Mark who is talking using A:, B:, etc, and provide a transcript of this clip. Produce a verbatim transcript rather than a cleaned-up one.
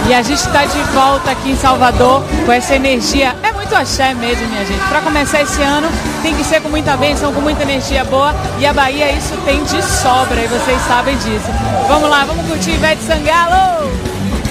A: E a gente está de volta aqui em Salvador com essa energia. É muito axé mesmo, minha gente. Para começar esse ano, tem que ser com muita bênção, com muita energia boa. E a Bahia isso tem de sobra, e vocês sabem disso. Vamos lá, vamos curtir Ivete Sangalo!